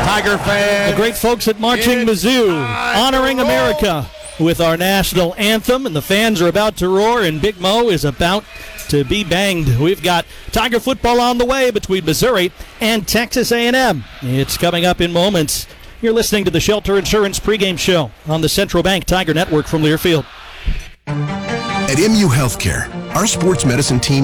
Tiger fans. The great folks at Marching Mizzou honoring America with our national anthem, and the fans are about to roar, and Big Mo is about to be banged. We've got Tiger football on the way between Missouri and Texas A&M. It's coming up in moments. You're listening to the Shelter Insurance pregame show on the Central Bank Tiger Network from Learfield. At MU Healthcare, our sports medicine team